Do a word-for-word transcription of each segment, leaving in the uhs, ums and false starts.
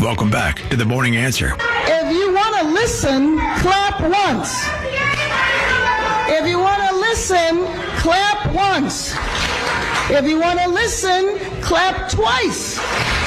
Welcome back to The Morning Answer. If you want to listen, clap once. If you want to listen, clap once. If you want to listen, clap twice.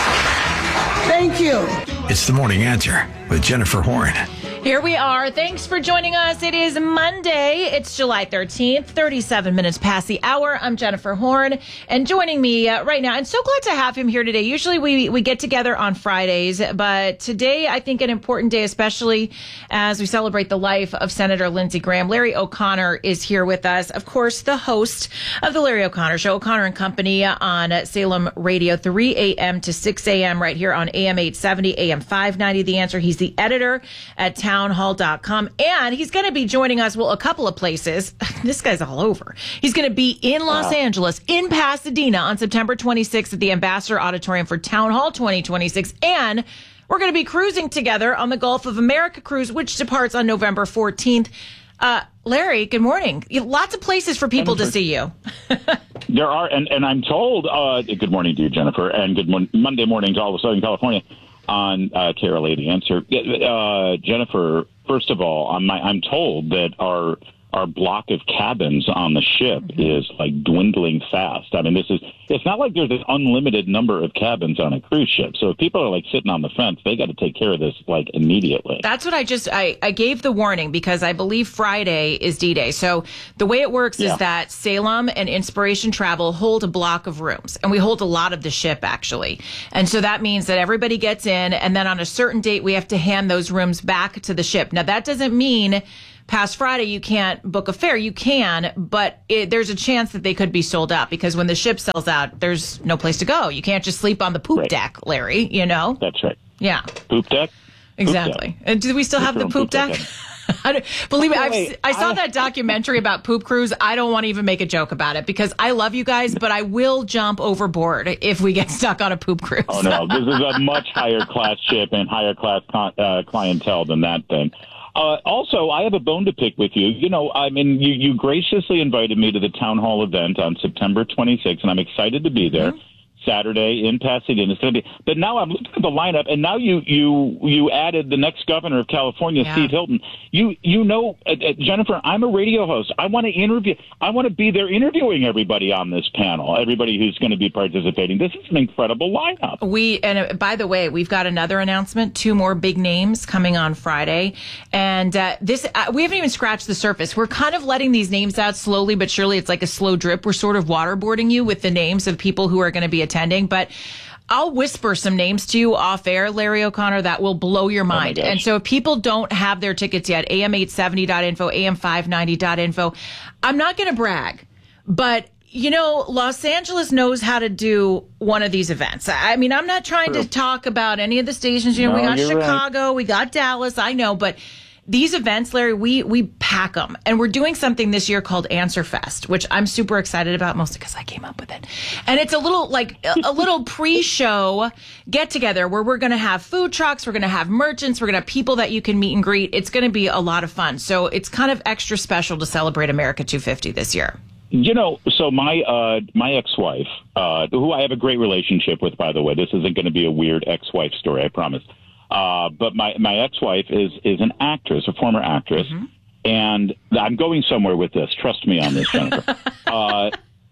Thank you. It's The Morning Answer with Jennifer Horn. Here we are. Thanks for joining us. It is Monday. It's July thirteenth, thirty-seven minutes past the hour. I'm Jennifer Horn, and joining me uh, right now, and so glad to have him here today. Usually we, we get together on Fridays, but today I think an important day, especially as we celebrate the life of Senator Lindsey Graham. Larry O'Connor is here with us. Of course, the host of the Larry O'Connor Show, O'Connor and Company on Salem Radio, three a.m. to six a.m. right here on A M eight seventy, A M five ninety. The Answer. He's the editor at townhall dot com, and he's going to be joining us, well, a couple of places. This guy's all over. He's going to be in Los wow. Angeles, in Pasadena on September twenty-sixth at the Ambassador Auditorium for Town Hall twenty twenty-six, and we're going to be cruising together on the Gulf of America cruise, which departs on November fourteenth. Uh, Larry, good morning. Lots of places for people Jennifer. to see you. There are, and, and I'm told, uh, good morning to you, Jennifer, and good mon- Monday morning to all of Southern California on uh, K R L A The Answer. Uh, Jennifer, first of all, I'm, I'm told that our our block of cabins on the ship mm-hmm. is like dwindling fast. I mean, this is, it's not like there's an unlimited number of cabins on a cruise ship. So if people are like sitting on the fence, they got to take care of this like immediately. That's what I just, I, I gave the warning because I believe Friday is D-Day. So the way it works yeah. is that Salem and Inspiration Travel hold a block of rooms, and we hold a lot of the ship actually. And so that means that everybody gets in, and then on a certain date, we have to hand those rooms back to the ship. Now that doesn't mean past Friday, you can't book a fare. You can, but it, there's a chance that they could be sold out because when the ship sells out, there's no place to go. You can't just sleep on the poop right. deck, Larry, you know? That's right. Yeah. Poop deck? Exactly. Poop deck. And do we still have the poop, poop deck? deck? I don't, believe me, I've, I saw that documentary about Poop Cruise. I don't want to even make a joke about it because I love you guys, but I will jump overboard if we get stuck on a poop cruise. Oh, no. This is a much higher class ship and higher class con- uh, clientele than that thing. Uh, also, I have a bone to pick with you. You know, I mean, you, you graciously invited me to the town hall event on September twenty-sixth, and I'm excited to be there. Mm-hmm. Saturday in Pasadena. It's going to be, but now I'm looking at the lineup, and now you you you added the next governor of California, yeah. Steve Hilton. You you know, uh, uh, Jennifer, I'm a radio host. I want to interview. I want to be there interviewing everybody on this panel, everybody who's going to be participating. This is an incredible lineup. We and uh, by the way, we've got another announcement. Two more big names coming on Friday, and uh, this uh, we haven't even scratched the surface. We're kind of letting these names out slowly but surely. It's like a slow drip. We're sort of waterboarding you with the names of people who are going to be attending. But I'll whisper some names to you off air, Larry O'Connor, that will blow your mind. Oh and so if people don't have their tickets yet, A M eight seventy dot info, A M five ninety dot info, I'm not going to brag, but you know, Los Angeles knows how to do one of these events. I mean, I'm not trying True. to talk about any of the stations. You know, no, we got Chicago, right. we got Dallas, I know, but these events, Larry, we we pack them. And we're doing something this year called Answer Fest, which I'm super excited about, mostly because I came up with it. And it's a little like a, a little pre-show get-together where we're going to have food trucks, we're going to have merchants, we're going to have people that you can meet and greet. It's going to be a lot of fun. So it's kind of extra special to celebrate America two fifty this year. You know, so my uh, my ex-wife, uh, who I have a great relationship with, by the way, this isn't going to be a weird ex-wife story, I promise. Uh, but my, my ex-wife is, is an actress, a former actress, mm-hmm. and I'm going somewhere with this. Trust me on this, Jennifer. uh,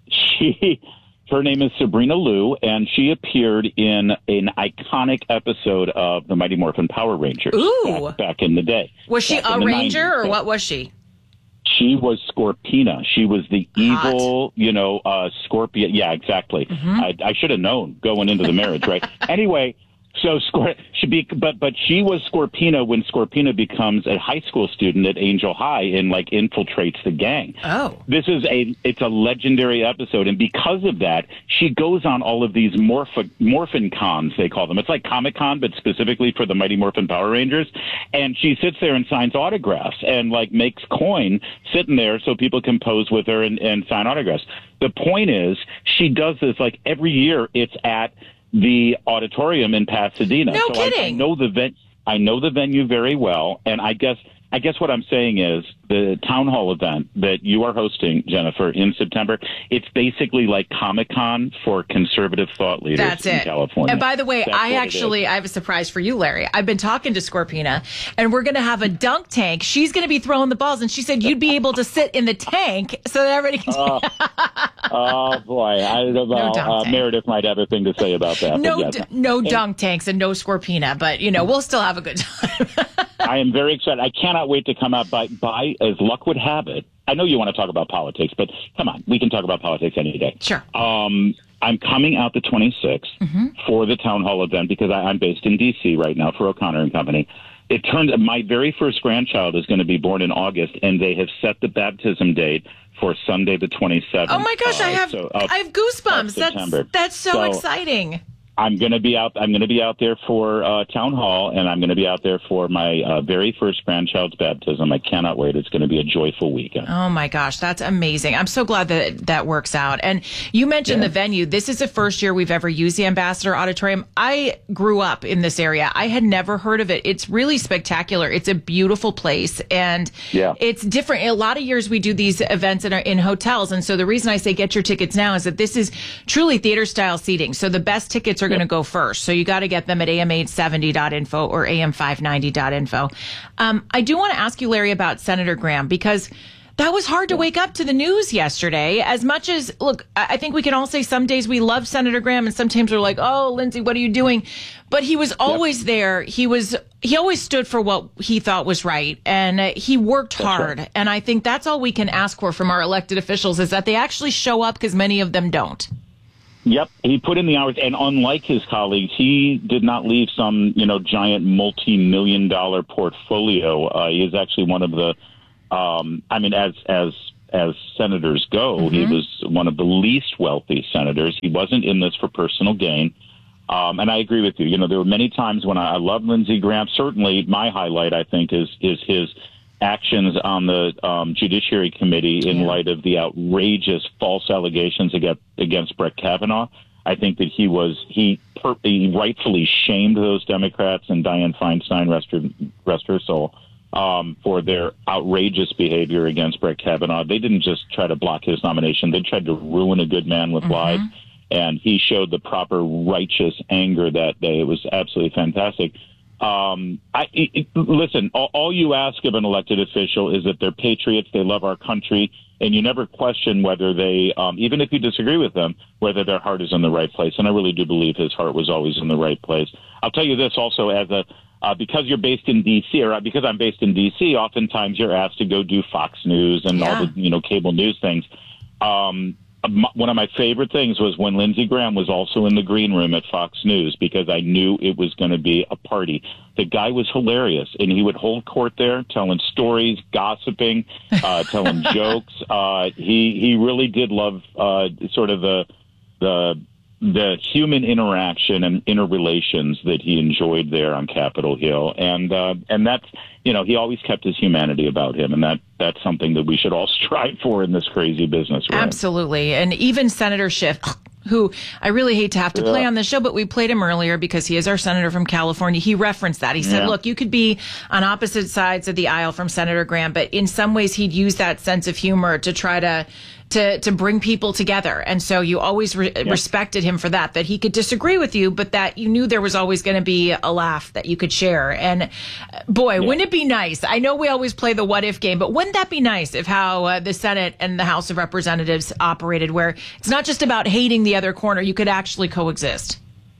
she, her name is Sabrina Liu, and she appeared in an iconic episode of the Mighty Morphin Power Rangers Ooh. Back, back in the day. Was she a ranger, nineties. or what was she? She was Scorpina. She was the Hot. evil, you know, uh, Scorpion. Yeah, exactly. Mm-hmm. I, I should have known going into the marriage, right? Anyway. So, should be, but but she was Scorpina when Scorpina becomes a high school student at Angel High and like infiltrates the gang. Oh, this is a it's a legendary episode, and because of that, she goes on all of these morph morphin cons, they call them. It's like Comic Con, but specifically for the Mighty Morphin Power Rangers. And she sits there and signs autographs and like makes coin sitting there so people can pose with her and, and sign autographs. The point is, she does this like every year. It's at the auditorium in Pasadena. No so kidding. I, I know the ven- I know the venue very well, and I guess I guess what I'm saying is that the town hall event that you are hosting, Jennifer, in September, it's basically like Comic-Con for conservative thought leaders That's in it. California. And by the way, That's I what it actually, is. I have a surprise for you, Larry. I've been talking to Scorpina, and we're going to have a dunk tank. She's going to be throwing the balls, and she said you'd be able to sit in the tank so that everybody can. Oh, oh boy, I don't know. No dunk uh, tank. Meredith might have a thing to say about that. no, but d- yes. no dunk tanks and no Scorpina, but you know we'll still have a good time. I am very excited. I cannot wait to come out. By, by as luck would have it, I know you want to talk about politics, but come on, we can talk about politics any day. Sure. Um, I'm coming out the twenty-sixth Mm-hmm. for the town hall event because I, I'm based in D C right now for O'Connor and Company. It turns my very first grandchild is going to be born in August, and they have set the baptism date for Sunday the twenty-seventh. Oh my gosh, uh, I have so, uh, I have goosebumps. of That's September. that's so, So, exciting. I'm going to be out. I'm going to be out there for uh, town hall, and I'm going to be out there for my uh, very first grandchild's baptism. I cannot wait. It's going to be a joyful weekend. Oh my gosh, that's amazing. I'm so glad that that works out. And you mentioned Yeah. the venue. This is the first year we've ever used the Ambassador Auditorium. I grew up in this area. I had never heard of it. It's really spectacular. It's a beautiful place, and Yeah. it's different. A lot of years we do these events in, our, in hotels. And so the reason I say get your tickets now is that this is truly theater style seating. So the best tickets are going to go first. So you got to get them at A M eight seventy dot info or A M five ninety dot info. Um, I do want to ask you, Larry, about Senator Graham, because that was hard to wake up to the news yesterday. As much as, look, I I think we can all say some days we love Senator Graham and sometimes we're like, oh, Lindsay, what are you doing? But he was always there. He was, he always stood for what he thought was right. And uh, he worked hard. right. And I think that's all we can ask for from our elected officials is that they actually show up, because many of them don't. Yep, he put in the hours, and unlike his colleagues, he did not leave some, you know, giant multi-million dollar portfolio. Uh, he is actually one of the, um, I mean, as as as senators go, Mm-hmm. he was one of the least wealthy senators. He wasn't in this for personal gain. Um, and I agree with you. You know, there were many times when I, I love Lindsey Graham. Certainly, my highlight, I think, is is his actions on the um, Judiciary Committee in Yeah. light of the outrageous false allegations against, against Brett Kavanaugh. I think that he was he, per, he rightfully shamed those Democrats and Dianne Feinstein, rest her, rest her soul, um, for their outrageous behavior against Brett Kavanaugh. They didn't just try to block his nomination; they tried to ruin a good man with Mm-hmm. lies. And he showed the proper righteous anger that day. It was absolutely fantastic. Um, I, it, listen, all, all you ask of an elected official is that they're patriots, they love our country, and you never question whether they, um, even if you disagree with them, whether their heart is in the right place. And I really do believe his heart was always in the right place. I'll tell you this also, as a uh, because you're based in D C, or because I'm based in D C, oftentimes you're asked to go do Fox News and Yeah. all the you know cable news things. Um, One of my favorite things was when Lindsey Graham was also in the green room at Fox News, because I knew it was going to be a party. The guy was hilarious, and he would hold court there, telling stories, gossiping, uh, telling jokes. Uh, he he really did love uh, sort of the the the human interaction and interrelations that he enjoyed there on Capitol Hill, and uh, and that's you know he always kept his humanity about him, and that that's something that we should all strive for in this crazy business. Right? Absolutely. And even Senator Schiff, who I really hate to have to play Yeah. on the show, but we played him earlier because he is our senator from California. He referenced that. He said, Yeah. look, you could be on opposite sides of the aisle from Senator Graham, but in some ways he'd use that sense of humor to try to to to bring people together. And so you always re- respected him for that, that he could disagree with you, but that you knew there was always going to be a laugh that you could share. And uh, boy, wouldn't it be nice? I know we always play the what if game, but wouldn't that be nice if how uh, the Senate and the House of Representatives operated, where it's not just about hating the other corner, you could actually coexist?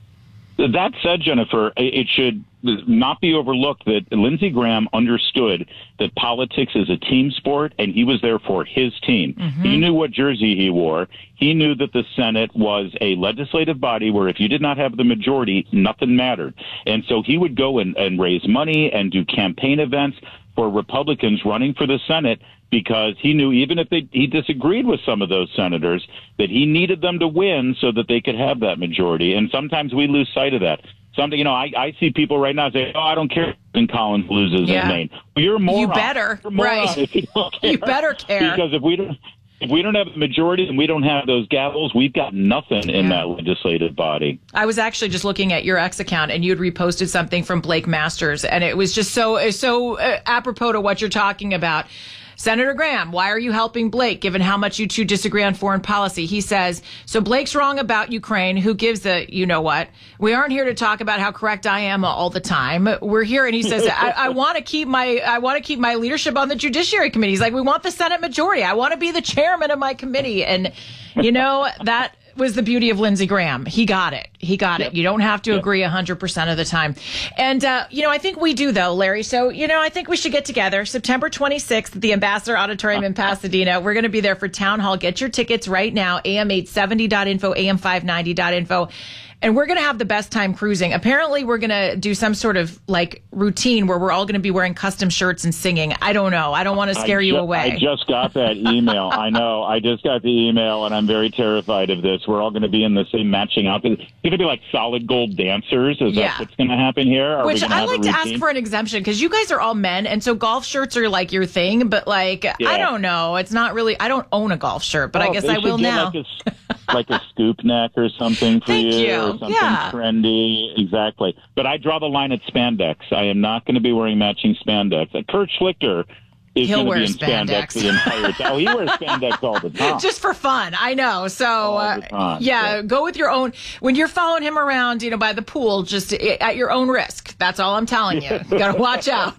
That said, Jennifer, it should not be overlooked that Lindsey Graham understood that politics is a team sport, and he was there for his team. Mm-hmm. He knew what jersey he wore. He knew that the Senate was a legislative body where if you did not have the majority, nothing mattered. And so he would go and, and raise money and do campaign events for Republicans running for the Senate, because he knew even if they, he disagreed with some of those senators, that he needed them to win so that they could have that majority. And sometimes we lose sight of that. Something, you know, I, I see people right now say, oh, I don't care if Collins loses Yeah. in Maine. Well, you're a moron. You better. You're a moron Right. if you don't care. You better care. Because if we don't, if we don't have the majority and we don't have those gavels, we've got nothing in Yeah. that legislative body. I was actually just looking at your X account, and you had reposted something from Blake Masters, and it was just so so uh, apropos to what you're talking about. Senator Graham, why are you helping Blake given how much you two disagree on foreign policy? He says, so Blake's wrong about Ukraine. Who gives a you know what? We aren't here to talk about how correct I am all the time. We're here. And he says, I, I want to keep my I want to keep my leadership on the Judiciary Committee. He's like, we want the Senate majority. I want to be the chairman of my committee. And, you know, that was the beauty of Lindsey Graham. He got it. He got yep. it. You don't have to yep. agree one hundred percent of the time. And, uh, you know, I think we do, though, Larry. So, you know, I think we should get together September twenty-sixth at the Ambassador Auditorium in Pasadena. We're going to be there for Town Hall. Get your tickets right now, A M eight seventy dot info, A M five ninety dot info. And we're going to have the best time cruising. Apparently, we're going to do some sort of like routine where we're all going to be wearing custom shirts and singing. I don't know. I don't want to scare ju- you away. I just got that email. I know. I just got the email, and I'm very terrified of this. We're all going to be in the same matching outfit. It's going to be like solid gold dancers. Is yeah. that what's going to happen here? Are Which we I have like a to routine? ask for an exemption because you guys are all men, and so golf shirts are like your thing. But like, Yeah. I don't know. It's not really. I don't own a golf shirt, but Oh, I guess they I should will get now. Like a, like a scoop neck or something for Thank you, you. or something Yeah. trendy. Exactly. But I draw the line at spandex. I am not going to be wearing matching spandex. Uh, Kurt Schlichter is He'll going to wear be in spandex. spandex the entire time. Oh, he wears spandex all the time. Just for fun. I know. So, All the uh, time. yeah, Yeah. go with your own. When you're following him around, you know, by the pool, just at your own risk. That's all I'm telling you. You got to watch out.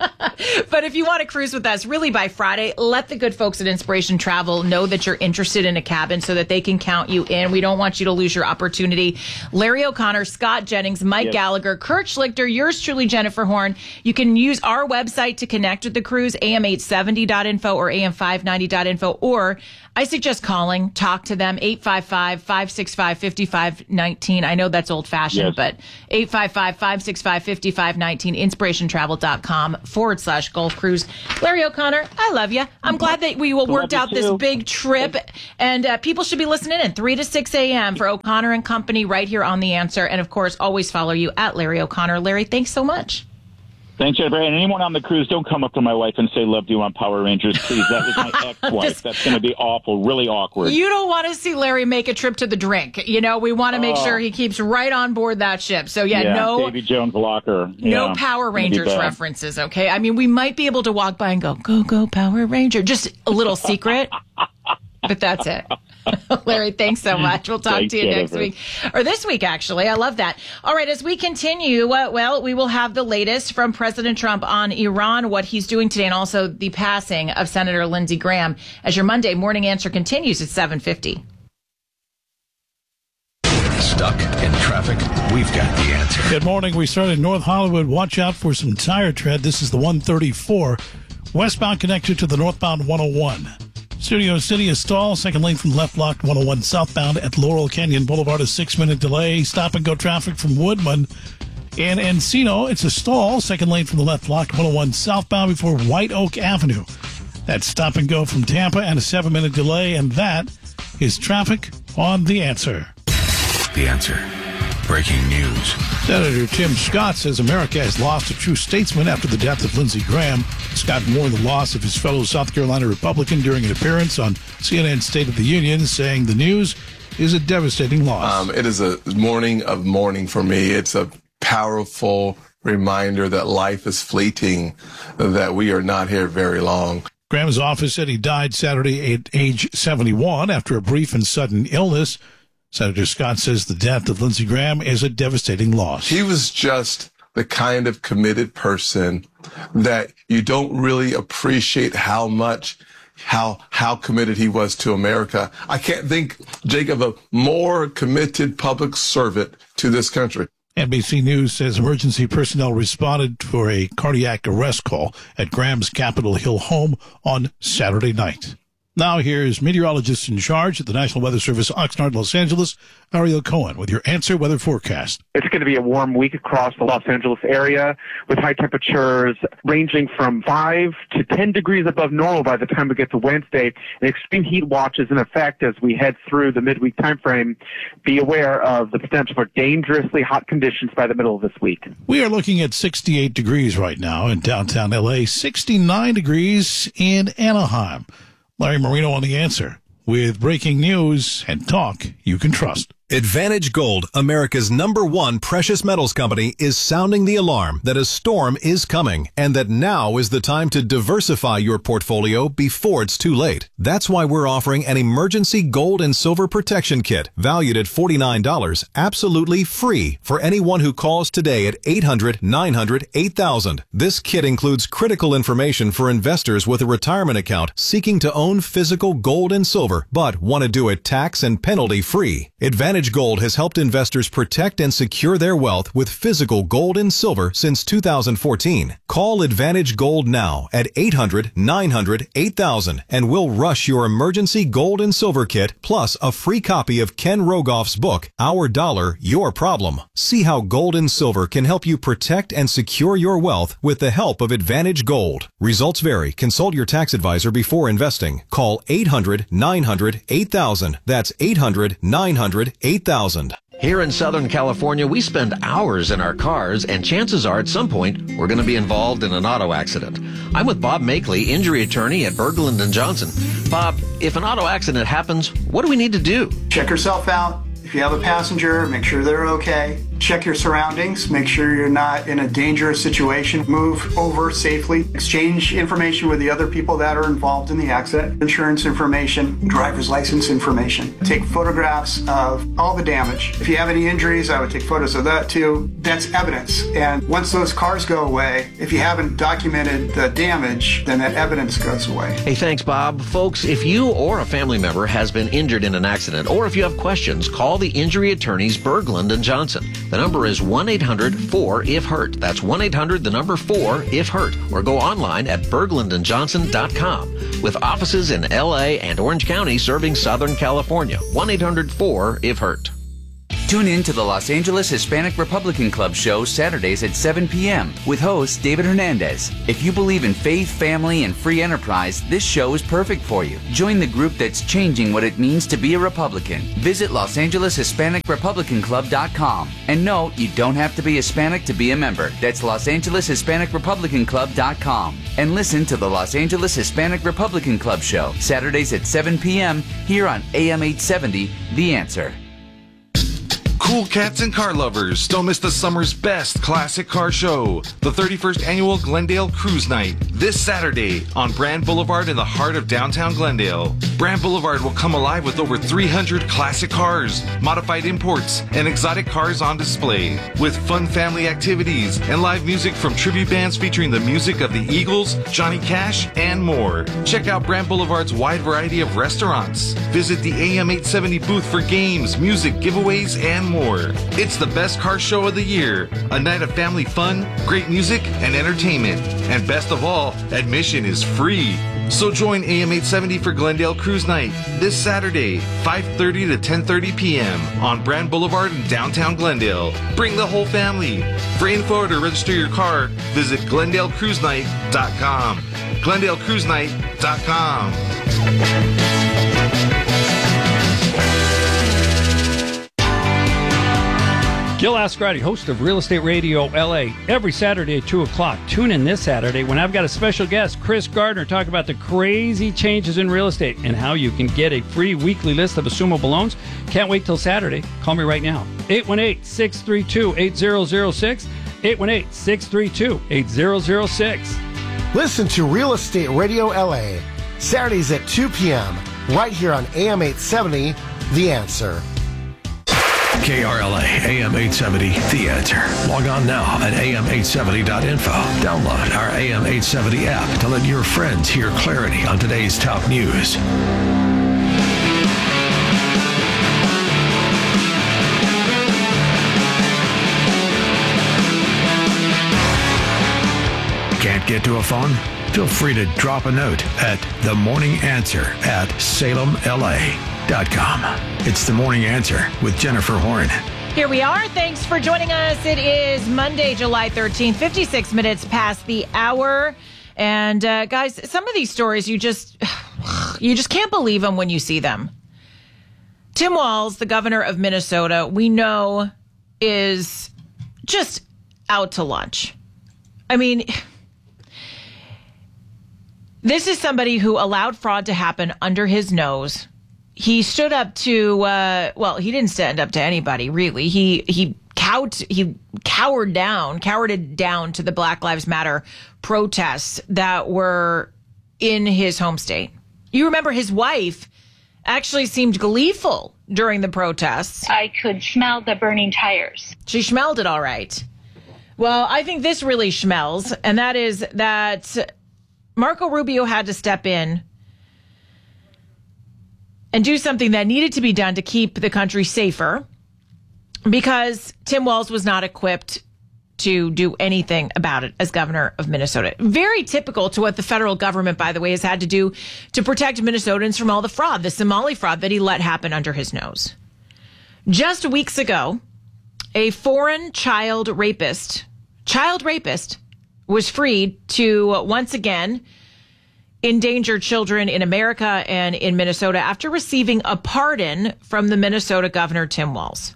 But if you want to cruise with us, really by Friday, let the good folks at Inspiration Travel know that you're interested in a cabin so that they can count you in. We don't want you to lose your opportunity. Larry O'Connor, Scott Jennings, Mike Yes. Gallagher, Kurt Schlichter, yours truly, Jennifer Horn. You can use our website to connect with the cruise, A M eight seventy dot info or A M five ninety dot info, or I suggest calling, talk to them, eight five five, five six five, five five one nine. I know that's old-fashioned, Yes. but eight five five, five six five, five five one nine, inspirationtravel.com forward slash Gulf Cruise. Larry O'Connor, I love you. I'm glad that we worked you out this too. big trip, and uh, people should be listening in three to six a.m. for O'Connor and Company right here on The Answer. And, of course, always follow you at Larry O'Connor. Larry, thanks so much. Thanks, Jennifer. And anyone on the cruise, don't come up to my wife and say, loved you on Power Rangers, please. That was my ex-wife. That's going to be awful, really awkward. You don't want to see Larry make a trip to the drink. You know, we want to make Oh. sure he keeps right on board that ship. So, yeah, yeah, no Davy Jones locker. no Yeah, Power it's gonna be Rangers bad. references, okay? I mean, we might be able to walk by and go, go, go, Power Ranger. Just a little secret, but that's it. Larry, thanks so much. We'll talk Thanks, to you next Jennifer. week. Or this week, actually. I love that. All right, as we continue, uh, well, we will have the latest from President Trump on Iran, what he's doing today, and also the passing of Senator Lindsey Graham as your Monday morning answer continues at seven fifty. Stuck in traffic? We've got the answer. Good morning. We start in North Hollywood. Watch out for some tire tread. This is the one thirty-four. Westbound connected to the northbound one oh one. Studio City is stalled. Second lane from left blocked. one oh one southbound at Laurel Canyon Boulevard. A six-minute delay. Stop and go traffic from Woodman. In Encino, it's a stall. Second lane from the left blocked. one oh one southbound before White Oak Avenue. That's stop and go from Tampa and a seven-minute delay. And that is traffic on The Answer. The answer. Breaking news. Senator Tim Scott says America has lost a true statesman after the death of Lindsey Graham. Scott mourned the loss of his fellow South Carolina Republican during an appearance on C N N's State of the Union, saying the news is a devastating loss. Um, it is a morning of mourning for me. It's a powerful reminder that life is fleeting, that we are not here very long. Graham's office said he died Saturday at age seventy-one after a brief and sudden illness. Senator Scott says the death of Lindsey Graham is a devastating loss. He was just the kind of committed person that you don't really appreciate how much, how, how committed he was to America. I can't think, Jake, of a more committed public servant to this country. N B C News says emergency personnel responded for a cardiac arrest call at Graham's Capitol Hill home on Saturday night. Now here's meteorologist in charge at the National Weather Service, Oxnard, Los Angeles, Ariel Cohen, with your answer weather forecast. It's going to be a warm week across the Los Angeles area with high temperatures ranging from five to ten degrees above normal by the time we get to Wednesday. An extreme heat watch is in effect as we head through the midweek time frame. Be aware of the potential for dangerously hot conditions by the middle of this week. We are looking at sixty-eight degrees right now in downtown L A, sixty-nine degrees in Anaheim. Larry Marino on The Answer with breaking news and talk you can trust. Advantage Gold, America's number one precious metals company, is sounding the alarm that a storm is coming and that now is the time to diversify your portfolio before it's too late. That's why we're offering an emergency gold and silver protection kit valued at forty-nine dollars, absolutely free for anyone who calls today at eight hundred, nine hundred, eight thousand. This kit includes critical information for investors with a retirement account seeking to own physical gold and silver, but want to do it tax and penalty free. Advantage Gold has helped investors protect and secure their wealth with physical gold and silver since two thousand fourteen. Call Advantage Gold now at eight hundred, nine hundred, eight thousand and we'll rush your emergency gold and silver kit plus a free copy of Ken Rogoff's book, Our Dollar, Your Problem. See how gold and silver can help you protect and secure your wealth with the help of Advantage Gold. Results vary. Consult your tax advisor before investing. Call eight hundred, nine hundred, eight thousand. That's eight hundred, nine hundred, eight thousand. Here in Southern California, we spend hours in our cars, and chances are at some point we're going to be involved in an auto accident. I'm with Bob Makeley, injury attorney at Berglund and Johnson. Bob, if an auto accident happens, what do we need to do? Check yourself out. If you have a passenger, make sure they're okay. Check your surroundings. Make sure you're not in a dangerous situation. Move over safely. Exchange information with the other people that are involved in the accident. Insurance information, driver's license information. Take photographs of all the damage. If you have any injuries, I would take photos of that too. That's evidence. And once those cars go away, if you haven't documented the damage, then that evidence goes away. Hey, thanks, Bob. Folks, if you or a family member has been injured in an accident, or if you have questions, call the injury attorneys Berglund and Johnson. The number is one eight hundred, four, I F, hurt. That's one eight hundred, the number four, I F, hurt. Or go online at berglund and johnson dot com. With offices in L A and Orange County serving Southern California. one eight hundred, four, I F, hurt. Tune in to the Los Angeles Hispanic Republican Club show Saturdays at seven p.m. with host David Hernandez. If you believe in faith, family, and free enterprise, this show is perfect for you. Join the group that's changing what it means to be a Republican. Visit Los Angeles Hispanic Republican Club dot com. And no, you don't have to be Hispanic to be a member. That's Los Angeles Hispanic Republican Club dot com. And listen to the Los Angeles Hispanic Republican Club show Saturdays at seven p.m. here on A M eight seventy, The Answer. Cool cats and car lovers, don't miss the summer's best classic car show, the thirty-first Annual Glendale Cruise Night, this Saturday on Brand Boulevard in the heart of downtown Glendale. Brand Boulevard will come alive with over three hundred classic cars, modified imports, and exotic cars on display, with fun family activities and live music from tribute bands featuring the music of the Eagles, Johnny Cash, and more. Check out Brand Boulevard's wide variety of restaurants. Visit the A M eight seventy booth for games, music, giveaways, and more. It's the best car show of the year. A night of family fun, great music, and entertainment. And best of all, admission is free. So join A M eight seventy for Glendale Cruise Night this Saturday, five thirty to ten thirty p.m. on Brand Boulevard in downtown Glendale. Bring the whole family. For info or to register your car, visit glendale cruise night dot com. glendale cruise night dot com. Gil Ascarati, host of Real Estate Radio L A, every Saturday at two o'clock. Tune in this Saturday when I've got a special guest, Chris Gardner, talking about the crazy changes in real estate and how you can get a free weekly list of assumable loans. Can't wait till Saturday. Call me right now. eight one eight, six three two, eight zero zero six. eight one eight, six three two, eight zero zero six. Listen to Real Estate Radio L A, Saturdays at two p.m., right here on A M eight seventy, The Answer. K R L A, A M eight seventy, The Answer. Log on now at A M eight seventy dot info. Download our A M eight seventy app to let your friends hear clarity on today's top news. Can't get to a phone? Feel free to drop a note at The Morning Answer at salem L A dot com. It's The Morning Answer with Jennifer Horn. Here we are. Thanks for joining us. It is Monday, July thirteenth, fifty-six minutes past the hour. And uh, guys, some of these stories, you just, you just can't believe them when you see them. Tim Walz, the governor of Minnesota, we know is just out to lunch. I mean, this is somebody who allowed fraud to happen under his nose. he stood up to, uh, well, he didn't stand up to anybody, really. He, he, cowed, he cowered down, cowered down to the Black Lives Matter protests that were in his home state. You remember his wife actually seemed gleeful during the protests. I could smell the burning tires. She smelled it all right. Well, I think this really smells, and that is that Marco Rubio had to step in and do something that needed to be done to keep the country safer, because Tim Walz was not equipped to do anything about it as governor of Minnesota. Very typical to what the federal government, by the way, has had to do to protect Minnesotans from all the fraud, the Somali fraud that he let happen under his nose. Just weeks ago, a foreign child rapist, child rapist, was freed to once again endanger children in America and in Minnesota after receiving a pardon from the Minnesota governor, Tim Walz.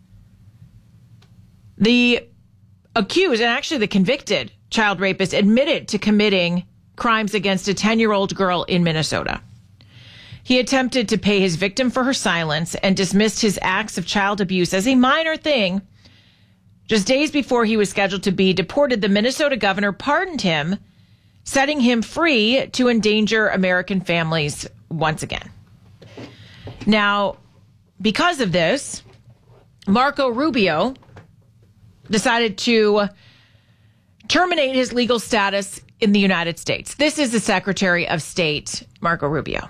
The accused, and actually the convicted child rapist, admitted to committing crimes against a ten-year-old girl in Minnesota. He attempted to pay his victim for her silence and dismissed his acts of child abuse as a minor thing. Just days before he was scheduled to be deported, the Minnesota governor pardoned him, setting him free to endanger American families once again. Now, because of this, Marco Rubio decided to terminate his legal status in the United States. This is the Secretary of State, Marco Rubio.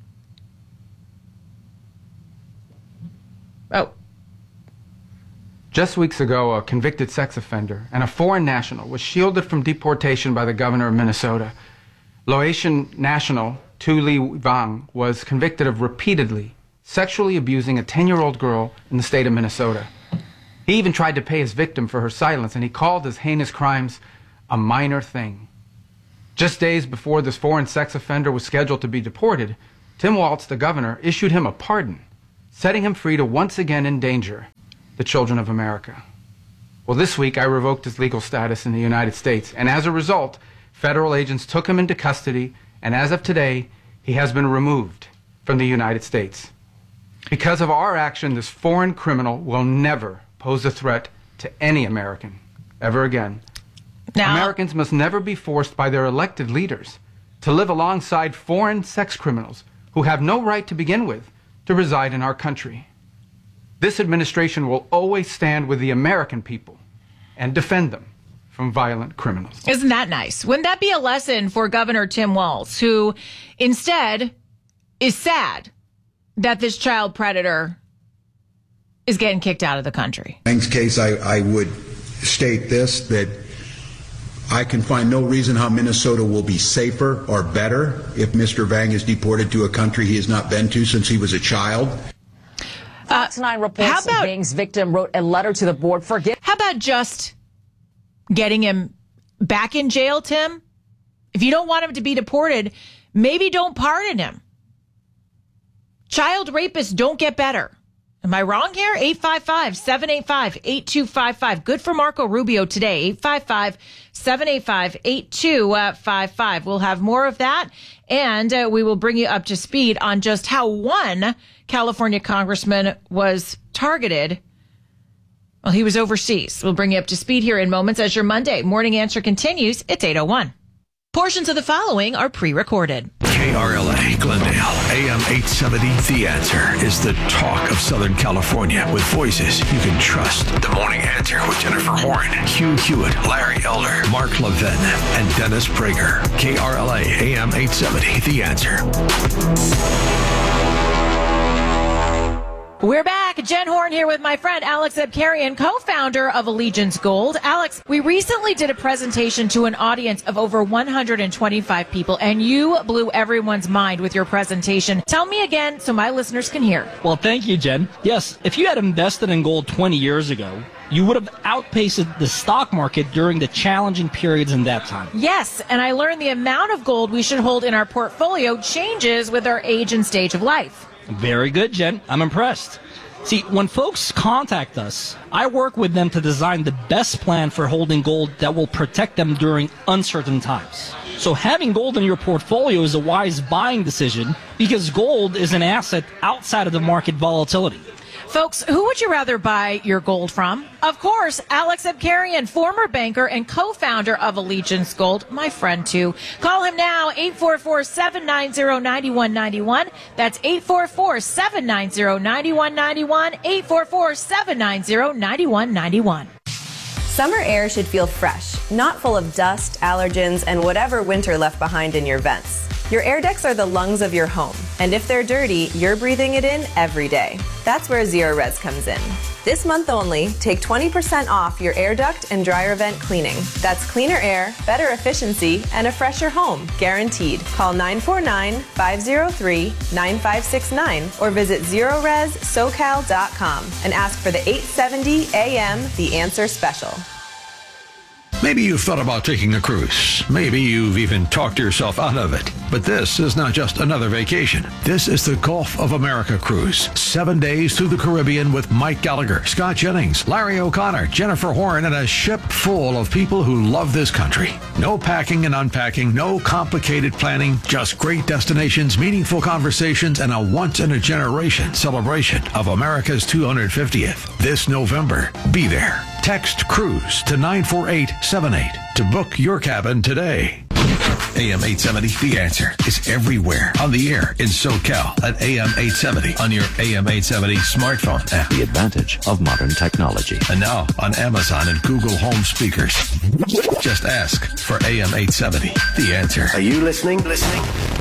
Oh. Just weeks ago, a convicted sex offender and a foreign national was shielded from deportation by the governor of Minnesota. Laotian national Tu Li Vang was convicted of repeatedly sexually abusing a ten-year-old girl in the state of Minnesota. He even tried to pay his victim for her silence, and he called his heinous crimes a minor thing. Just days before this foreign sex offender was scheduled to be deported, Tim Walz, the governor, issued him a pardon, setting him free to once again endanger the children of America. Well, this week I revoked his legal status in the United States, and as a result, federal agents took him into custody, and as of today, he has been removed from the United States. Because of our action, this foreign criminal will never pose a threat to any American ever again. Now, Americans must never be forced by their elected leaders to live alongside foreign sex criminals who have no right to begin with to reside in our country. This administration will always stand with the American people and defend them from violent criminals. Isn't that nice? Wouldn't that be a lesson for Governor Tim Walz, who instead is sad that this child predator is getting kicked out of the country? In Vang's case, I, I would state this, that I can find no reason how Minnesota will be safer or better if Mister Vang is deported to a country he has not been to since he was a child. Fox nine reports how about, Vang's victim wrote a letter to the board for gift. How about just getting him back in jail, Tim? If you don't want him to be deported, maybe don't pardon him. Child rapists don't get better. Am I wrong here? eight five five, seven eight five, eight two five five. Good for Marco Rubio today. eight five five, seven eight five, eight two five five. We'll have more of that, and uh, we will bring you up to speed on just how one California congressman was targeted. Well, he was overseas. We'll bring you up to speed here in moments as your Monday Morning Answer continues. It's eight oh one. Portions of the following are pre-recorded. K R L A, Glendale, A M eight seventy, The Answer is the talk of Southern California with voices you can trust. The Morning Answer with Jennifer Horn, Hugh Hewitt, Larry Elder, Mark Levin, and Dennis Prager. K R L A, A M eight seventy, The Answer. We're back. Jen Horn here with my friend Alex Abkarian, co-founder of Allegiance Gold. Alex, we recently did a presentation to an audience of over one hundred twenty-five people, and you blew everyone's mind with your presentation. Tell me again so my listeners can hear. Well, thank you, Jen. Yes, if you had invested in gold twenty years ago, you would have outpaced the stock market during the challenging periods in that time. Yes, and I learned the amount of gold we should hold in our portfolio changes with our age and stage of life. Very good, Jen. I'm impressed. See, when folks contact us, I work with them to design the best plan for holding gold that will protect them during uncertain times. So having gold in your portfolio is a wise buying decision because gold is an asset outside of the market volatility. Folks, who would you rather buy your gold from? Of course, Alex Abkarian, former banker and co-founder of Allegiance Gold, my friend too. Call him now, eight four four, seven nine zero, nine one nine one. That's eight four four, seven nine zero, nine one nine one, eight four four, seven nine zero, nine one nine one. Summer air should feel fresh, not full of dust, allergens, and whatever winter left behind in your vents. Your air ducts are the lungs of your home, and if they're dirty, you're breathing it in every day. That's where Zerorez comes in. This month only, take twenty percent off your air duct and dryer vent cleaning. That's cleaner air, better efficiency, and a fresher home, guaranteed. Call nine four nine, five zero three, nine five six nine or visit zerorez socal dot com and ask for the eight seventy A M The Answer Special. Maybe you've thought about taking a cruise. Maybe you've even talked yourself out of it. But this is not just another vacation. This is the Gulf of America cruise. Seven days through the Caribbean with Mike Gallagher, Scott Jennings, Larry O'Connor, Jennifer Horn, and a ship full of people who love this country. No packing and unpacking, no complicated planning, just great destinations, meaningful conversations, and a once-in-a-generation celebration of America's two hundred fiftieth. This November, be there. Text CRUISE to nine four eight seven eight to book your cabin today. A M eight seventy, The Answer, is everywhere on the air in SoCal at A M eight seventy on your A M eight seventy smartphone app. The advantage of modern technology. And now on Amazon and Google Home speakers. Just ask for A M eight seventy, The Answer. Are you listening? Listening?